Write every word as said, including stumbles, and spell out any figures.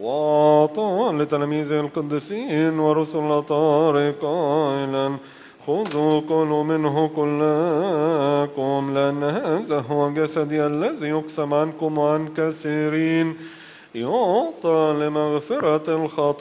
وأعطى لتلاميذه القديسين ورسل الأطهار قائلا خذوا كلوا منه كلكم لأن هذا هو جسدي الذي يقسم عنكم وعن كثيرين يعطى لمغفرة الخطايا.